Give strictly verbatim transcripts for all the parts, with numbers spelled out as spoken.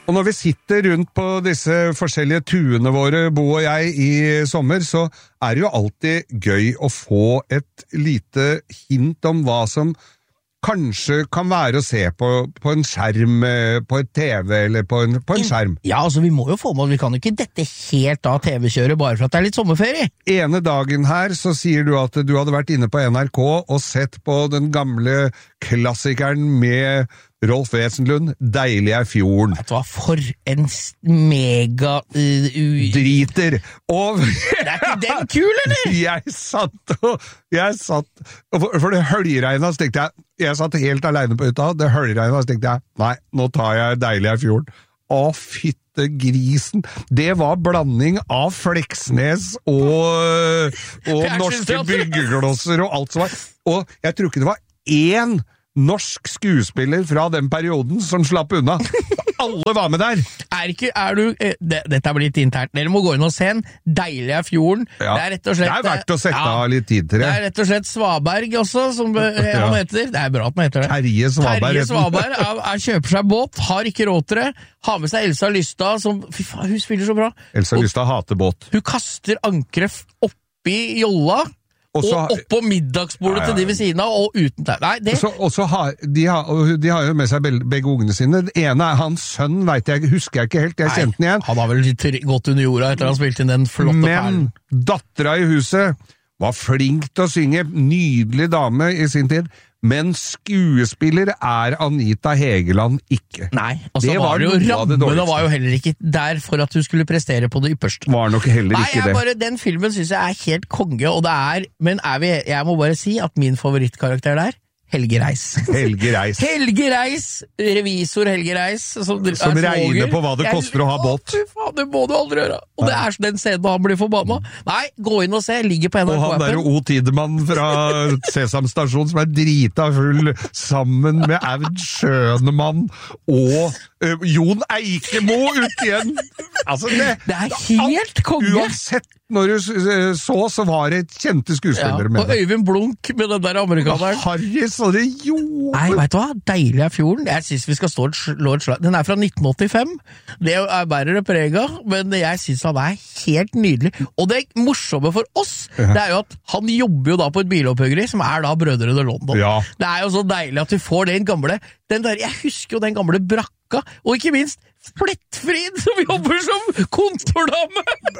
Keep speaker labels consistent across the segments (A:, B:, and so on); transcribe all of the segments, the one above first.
A: Og når vi sitter rundt på disse forskjellige tuene våre, Bo og jeg, i sommer, så er det jo alltid gøy å få et lite hint om hva som kanskje kan være å se på, på en skjerm, på et T V eller på en, på en skjerm.
B: Ja, altså vi må jo få med, vi kan jo ikke dette helt av T V-kjøret bare for at det er litt sommerferie.
A: Ene dagen her så sier du at du hadde vært inne på N R K og sett på den gamle klassikeren med Rolf Wesenlund, Deilig er fjorden.
B: Vet du hva, for en mega... Uh, uh,
A: Driter. Og...
B: det er ikke den kul, eller?
A: Jeg satt og... Jeg satt... For, for det høljeregnet, så tenkte jeg... Jeg satt helt alene på hytta, det høljeregnet, så tenkte jeg... Nei, nå tar jeg Deilig er fjorden. Å, fytte grisen. Det var blanding av Fleksnes og, og norske byggeklosser og alt som var... Og jeg tror ikke det var én... norsk skuespiller fra den perioden som slapp unna. Alle var med der.
B: Er ikke, er du, eh, det, dette er blitt internt. Dere må gå inn og se en. Deilig er fjorden.
A: Ja. Det er rett og slett... Det er verdt å sette ja, av litt tid til det.
B: Det er rett og slett Svaberg også, som eh, ja. han heter. Det er bra at han heter det.
A: Terje Svaberg.
B: Terje Svaberg er, er, kjøper seg båt, har ikke råd til det, har med seg Elsa Lystad, som, fy faen, hun spiller så bra.
A: Elsa Lystad hater båt.
B: Hun kaster ankeret oppi jolla, Også, og opp på middagsbordet ja, ja. til de ved siden av, og uten tau. Nei, det... Og så har, de, har, de har jo med seg begge ungene sine. Det ene er hans sønn, vet jeg, husker jeg ikke helt, jeg kjente den igjen. Han har vel litt gått under jorda etter han spilte inn den flotte perlen.
A: Men dattera i huset var flink til å synge, nydelig dame i sin tid, men skuespiller er Anita Hegeland ikke.
B: Nei, og så var, var det jo rammene var jo heller ikke der for at hun skulle prestere på det ypperste.
A: Var nok heller
B: Nei,
A: ikke det.
B: Bare, den filmen synes jeg er helt konge, og det er, men er vi, jeg må bare si at min favorittkarakter der, Helge Reis.
A: Helge Reis.
B: Helge Reis, revisor Helge Reis. Som,
A: som regner på hva det koster jeg, å ha båt.
B: Å, fy faen, det må du aldri gjøre. Og Nei. det er den scenen han blir forbanna. Nei, gå inn og se, ligger på N R K.
A: Og han der O. Tidemann fra Sesam Stasjon som er drita full sammen med Aud Schønemann og uh, Jon Eikemo ut igjen. Altså, det,
B: det er helt konge.
A: Uansett når du så, så var det kjente skuespillere
B: ja, med det. Og Øyvind Blunk med den der amerikaneren.
A: Harris og det jo.
B: Nei, vet du hva? Deilig er fjorden. Jeg synes vi skal stå et slå et slag. Den er fra nitten åttifem. Det er bare det prega, men jeg synes han er helt nydelig. Og det morsomme for oss, ja. det er jo at han jobber jo da på et bilopphøggeri, som er da Brødrene London. Ja. Det er jo så deilig at vi får den gamle, den der, jeg husker jo den gamle brakka, og ikke minst Flettfrid, som jobber som kontordame!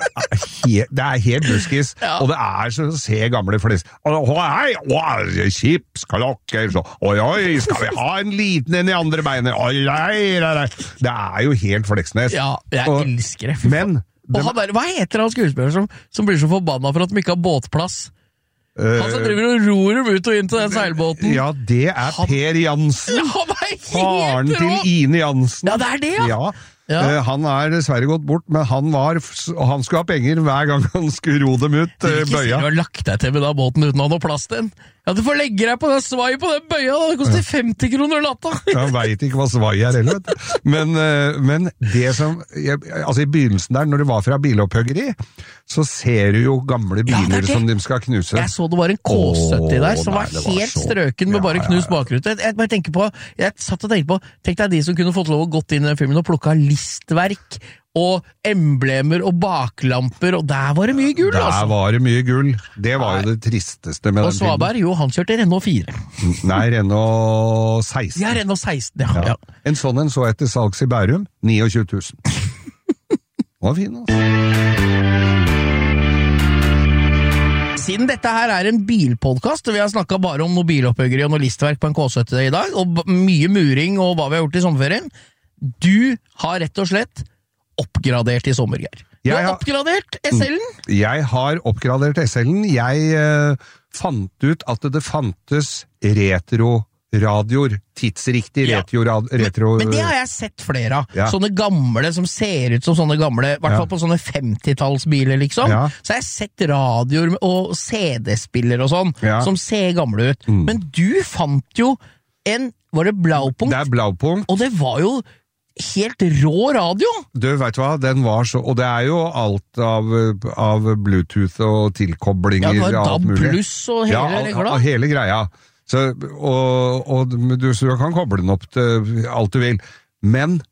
A: Det er helt buskis, ja. og det er så å se gamle flest. Hei, hei, chips, kalokker, så, oi, oi, skal vi ha en liten en i andre beinet? Oi, nei, nei, nei. Det er jo helt Fleksnes.
B: Ja, jeg og, elsker det.
A: Men...
B: Og han der, hva heter han skuespiller som, som blir så forbanna for at de ikke har båtplass? Han som driver og ror dem ut og inn til den seilbåten.
A: Ja, det er han, Per Jansen.
B: Ja,
A: faren til Ine Jansen.
B: Ja, det er det, ja.
A: ja. Ja. Uh, han er dessverre gått bort, men han var, og han skulle ha penger hver gang han skulle ro dem ut uh, bøya.
B: Du ikke sier du har lagt deg til med da båten uten å ha noe plass til den. Ja, du får legge deg på den svai på den bøya, da. Det koster femti kroner natta.
A: Jeg vet ikke hva svai er heller, vet du. Men, uh, men det som, jeg, altså i begynnelsen der, når det var fra bilopphøggeri, så ser du jo gamle biler ja, det det. som de skal knuse.
B: Jeg så det var en K sytti der, som nei, var helt var strøken med ja, bare knust bakrute. Jeg, jeg bare tenker på, jeg satt og tenkte på, tenk deg de som kunne fått lov å gått inn i filmen og plukka listverk, og emblemer og baklamper, og der var det mye gull,
A: der
B: altså.
A: Der var det mye gull. Det var jo det tristeste med
B: og den filmen. Og Svaberg, jo, han kjørte Renault fire.
A: Nei, Renault seksten.
B: Ja, Renault seksten, ja.
A: ja. ja. En sånn en så etter salgs i Bærum, tjueni tusen. Det var fin, altså.
B: Siden dette her er en bilpodcast, og vi har snakket bare om noe bilopphøggeri og noe listverk på en K sytti i dag, og mye muring og hva vi har gjort i sommerferien, du har rett og slett oppgradert i sommergeir. Du har, har oppgradert S L-en?
A: Jeg har oppgradert S L-en. Jeg eh, fant ut at det fantes retro-radioer. Tidsriktig retro-radio. Retro
B: men, men det har jeg sett flere av.
A: Ja.
B: Sånne gamle som ser ut som sånne gamle, i hvert fall ja. på sånne femtitallsbiler, liksom. Ja. Så har jeg sett radioer og C D-spiller og sånn, ja. som ser gamle ut. Mm. Men du fant jo en, var det Blaupunkt?
A: Det er Blaupunkt.
B: Og det var jo helt rå radio.
A: Du vet hva, den var så, og det er jo alt av, av Bluetooth og tilkoblinger.
B: Ja, det var D A B pluss og hele
A: ja,
B: regla.
A: Ja, hele greia. Så, og, og du, så du kan koble den opp til alt du vil. Men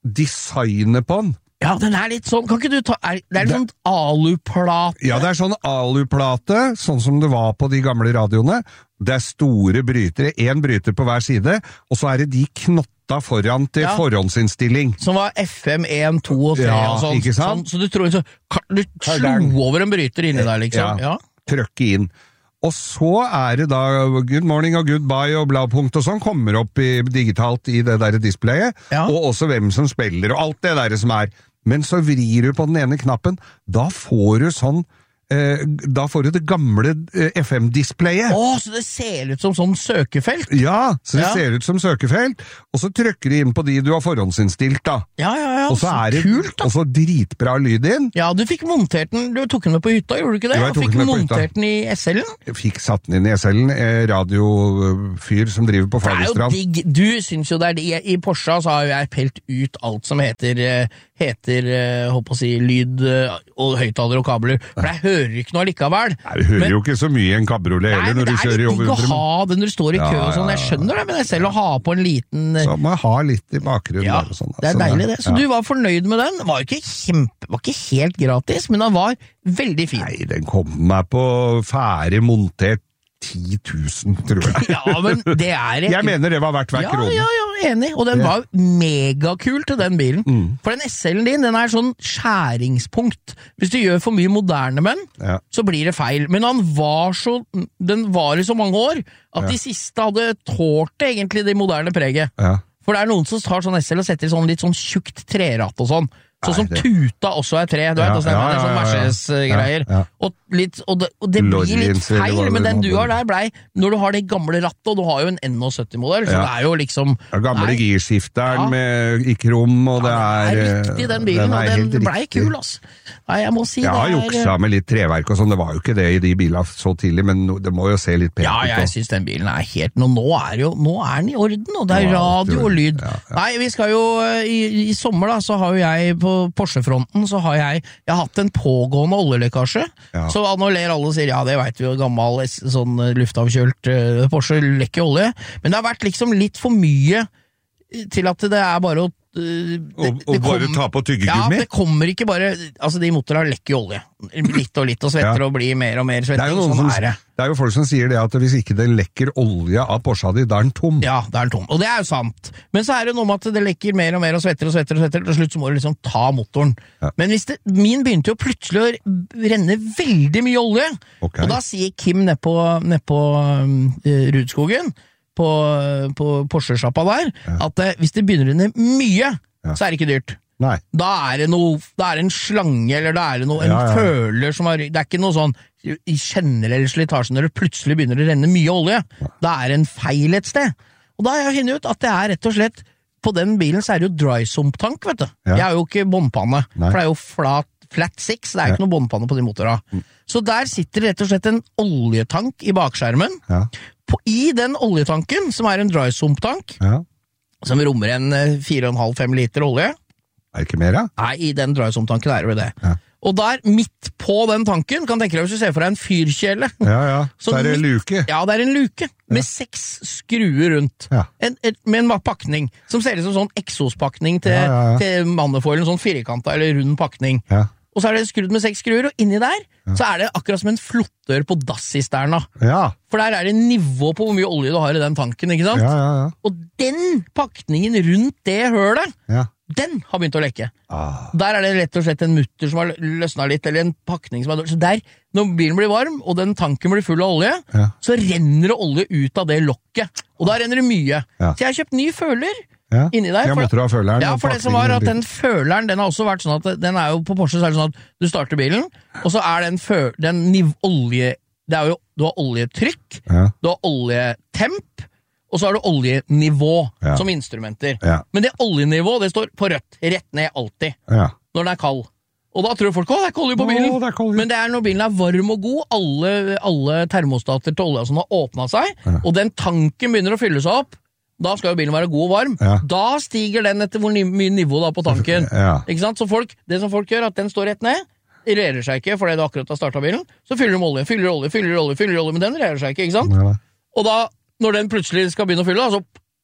A: designet på den.
B: Ja, den er litt sånn, kan ikke du ta, er, det er litt sånn aluplate.
A: Ja, det er sånn aluplate, sånn som det var på de gamle radioene. Det er store brytere, en bryter på hver side, og så er det de knotta foran til
B: Ja.
A: forhåndsinnstilling.
B: Som var F M one, two og tre
A: Ja,
B: og sånn.
A: ikke sant?
B: Sånn, så du tror så, du slo over en bryter inni der, liksom. Ja.
A: Trykke inn. Og så er det da good morning og goodbye og bladpunkt og sånn kommer opp i, digitalt i det der displayet,
B: Ja.
A: og også hvem som spiller og alt det der som er. Men så vrir du på den ene knappen, da får du sånn, eh, da får du det gamle eh, F M-displayet.
B: Å, så det ser ut som sånn søkefelt.
A: Ja, så det
B: Ja.
A: ser ut som søkefelt, og så trykker du inn på de du har forhåndsinnstilt da.
B: Ja, ja, ja,
A: Og så er det
B: kult da.
A: og så dritbra lyd inn.
B: Ja, du fikk montert den, du tok den med på hytta, gjorde du ikke det?
A: Jo, jeg
B: Og
A: tok
B: fikk
A: den med på hytta.
B: montert den i S L-en?
A: Jeg fikk satt den inn i S L-en, eh, radiofyr som driver på
B: Det er jo
A: Fagerstrand.
B: digg, du syns jo det er det, i Porsche så har jo jeg pelt ut alt som heter, eh, heter, eh, håper å si, lyd eh, og høyttaler og kabler, for jeg hører ikke noe likevel.
A: Nei, du hører
B: Men-
A: jo ikke så mye i en kabriolet
B: Nei,
A: heller
B: men
A: når du
B: det er
A: kjører i
B: litt
A: over
B: digg å
A: hundre.
B: ha det når du står i kø
A: Ja,
B: og sånn,
A: ja,
B: jeg
A: ja.
B: skjønner det, men jeg selv å ha på en liten... eh,
A: Så må jeg ha litt i bakgrunnen
B: Ja,
A: der og sånn.
B: det er
A: Så
B: deilig det. Så
A: ja.
B: du var fornøyd med den? Den var jo ikke kjempe, var ikke helt gratis, men den var veldig fin.
A: Nei, den kom meg på ferdig montert ti tusen, tror jeg.
B: Ja, men det er...
A: Jeg mener det var verdt hver
B: ja,
A: krone.
B: ja, ja, enig. Og den
A: Ja.
B: var megakul til den bilen.
A: Mm.
B: For den S L-en din, den er sånn skjæringspunkt. Hvis du gjør for mye moderne med den,
A: Ja.
B: så blir det feil. Men han var så, den var i så mange år, at
A: Ja.
B: de siste hadde tålt det egentlig, det moderne preget.
A: Ja.
B: For det er noen som tar sånn S L og setter i sånn litt sånn tjukt treratt og sånn. Sånn som
A: Nei, det-
B: tuta også er tre, du vet,
A: Ja,
B: og sånn,
A: ja,
B: det er sånn
A: ja, ja, ja.
B: Mercedes-greier.
A: Ja, ja.
B: Og, litt, og, det, og det blir litt
A: Lorentz, eller hva
B: feil,
A: det
B: men den
A: var.
B: du har der blei, når du har det gamle rattet, og du har jo en N sytti-modell, så
A: Ja.
B: det er jo liksom...
A: Ja, gamle
B: Nei,
A: girskifteren
B: Ja.
A: med i krom, og det
B: ja,
A: er...
B: den er riktig, den bilen,
A: den er
B: og
A: helt
B: den blei
A: riktig.
B: kul, ass. Nei, jeg må si
A: Jeg har
B: det er...
A: juksa med litt treverk og sånn, det var jo ikke det i de bilene så tidlig, men no- det må jo se litt pent
B: Ja,
A: ut.
B: jeg
A: og-
B: syns den bilen er helt Nå, nå er jo, nå er den i orden, og det er
A: Nå er alt i
B: radio og
A: orden.
B: lyd.
A: Ja, ja.
B: Nei, vi skal jo eh, i, I sommer, da, så har jo jeg på Porsche-fronten, så har jeg Jeg har hatt en pågående oljelekkasje.
A: Ja.
B: Så nå ler alle og sier ja, det veit vi jo, gammel s- sånn eh, luftavkjølt eh, Porsche lekker olje. Men det har vært liksom litt for mye eh, til at det er bare å eh,
A: Og,
B: det-
A: og
B: det
A: bare
B: kom-
A: ta på
B: Ja,
A: tyggegummi?
B: det kommer ikke bare Altså, de motorene lekker jo olje. Litt og litt, og svetter
A: Ja.
B: og blir mer og mer
A: Det er,
B: svetting.
A: jo noen
B: Sånn
A: som,
B: er det.
A: det er jo folk som sier det at hvis ikke det lekker olje av Porscha di, da er den tom.
B: Ja, det er den tom. Og det er jo sant. Men så er det noe med at det lekker mer og mer og svetter og svetter, og svetter. Til slutt så må du liksom ta motoren.
A: Ja.
B: Men hvis det, min begynte jo plutselig å renne veldig mye olje.
A: Ok.
B: Og da sier Kim nede på, ned på um, eh, Rudskogen, på, på Porsche-sjappa der,
A: Ja.
B: at eh, hvis det begynner å renne mye,
A: Ja.
B: så er det ikke dyrt.
A: Nei.
B: Da er det noe, da er det en slange, eller da er det noe, en
A: Ja, ja.
B: føler som har, det er ikke noe sånn, i generell slitasje når det plutselig begynner å renne mye olje, da er det en feil et sted. Og da har jeg funnet ut at det er rett og slett, på den bilen så er det jo dry sump tank, vet du.
A: Ja.
B: Jeg har jo ikke båndpanne,
A: Nei.
B: for det er jo flat, flat six, det er jo ikke noe båndpanne på de motorene. Så der sitter det rett og slett en oljetank i bakskjermen.
A: Ja.
B: På, I den oljetanken, som er en dry sump tank,
A: Ja.
B: som rommer en eh, fire komma fem til fem liter olje,
A: Er det ikke mer, da?
B: Nei, i den drysum-tanken er det jo det.
A: Ja.
B: Og der, midt på den tanken, kan tenke deg hvis du ser for deg en fyrkjele.
A: Ja, ja. Så,
B: Så
A: er det
B: midt-
A: luke.
B: Ja, det er en luke med seks skruer rundt.
A: Ja.
B: En, et, med en pakning, som ser ut som sånn eksospakning til,
A: Ja, ja, ja.
B: til manifolden, sånn firkanta eller rund pakning.
A: Ja.
B: Og så er det skrudd med seks skruer, og inni der så er det akkurat som en flottør på dassisterna.
A: Ja.
B: For der er det nivå på hvor mye olje du har i den tanken, ikke sant?
A: Ja, ja, ja.
B: Og den pakningen rundt det hølet,
A: ja.
B: den har begynt å lekke.
A: Ah.
B: Der er det rett og slett en mutter som har løsna litt, eller en pakning som er dårlig. Så der, når bilen blir varm, og den tanken blir full av olje,
A: Ja.
B: så renner det olje ut av det lokket. Og da renner det mye.
A: Ja.
B: Så jeg har kjøpt ny føler
A: Ja.
B: inni der.
A: Ja,
B: for-
A: måtte du ha føleren,
B: Ja,
A: og
B: for det som var
A: pakningen
B: at
A: blir-
B: den føleren, den har også vært sånn at den er jo på Porsche, så er det sånn at du starter bilen, og så er den, fø den niv olje... Det er jo, du har oljetrykk,
A: Ja.
B: du har oljetemp, og så har du oljenivå
A: Ja.
B: som instrumenter.
A: Ja.
B: Men det oljenivå, det står på rødt, rett ned alltid,
A: Ja.
B: når den er kald. Og da tror folk, å, det er ikke olje på bilen.
A: Å, det er ikke olje.
B: Men det er når bilen er varm og god, alle, alle termostater til olja som har åpnet seg,
A: Ja.
B: og den tanken begynner å fylle seg opp, da skal jo bilen være god og varm.
A: Ja.
B: Da stiger den etter hvor ni mye nivå da på tanken.
A: Ja.
B: Ikke sant? Så folk, det som folk gjør, at den står rett ned, rerer seg ikke fordi du akkurat har startet bilen, så fyller de olje, fyller olje, fyller olje, fyller olje, men den rerer seg ikke, ikke sant?
A: Ja.
B: Og da, når den plutselig skal begynne å fylle, da, så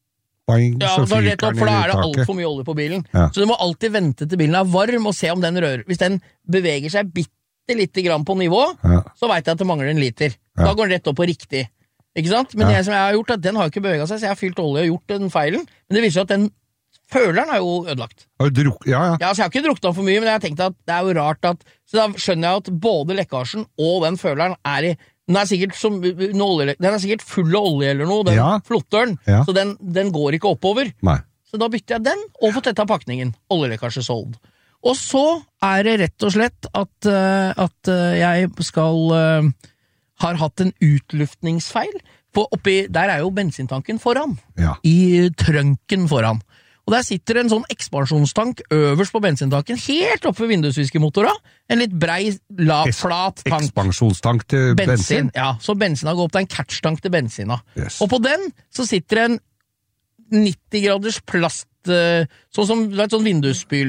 A: boing,
B: Ja,
A: så
B: så
A: fyker
B: rett opp,
A: den
B: for da
A: i
B: er det
A: taket.
B: alt for mye olje på bilen.
A: Ja.
B: Så du må alltid vente til bilen er varm og se om den rører. Hvis den beveger seg bitte lite grann på nivå,
A: Ja.
B: så vet jeg at det mangler en liter.
A: Ja.
B: Da går den rett opp på riktig. Ikke sant? Men
A: Ja.
B: det som jeg har gjort, er at den har jo ikke beveget seg, så jeg har fylt olje og gjort den feilen. Men det viser jo at den føleren er jo ødelagt.
A: Har du drukket? Ja, ja.
B: Ja, altså jeg har ikke drukket den for mye, men jeg har tenkt at det er jo rart at Så da skjønner jeg at både lekkasjen og den føleren er i Den er sikkert, som, den er sikkert full av olje eller noe, den
A: Ja.
B: flottøren.
A: Ja.
B: Så den, den går ikke oppover.
A: Nei.
B: Så da bytter jeg den, og får tetta pakningen. Oljelekkasje sold. Og så er det rett og slett at, uh, at uh, jeg skal uh, har hatt en utluftningsfeil. For oppi, der er jo bensintanken foran.
A: Ja.
B: I trønken foran. Og der sitter en sånn ekspansjonstank øverst på bensintanken, helt oppe ved vindusviskemotora. En litt brei, lav,
A: Es-
B: flat tank.
A: Ekspansjonstank til bensin.
B: Bensin. Ja, så bensina går opp til en catchtank til bensina.
A: Yes.
B: Og på den så sitter en nitti graders plast, eh, sånn som du vet, sånn vindusspyler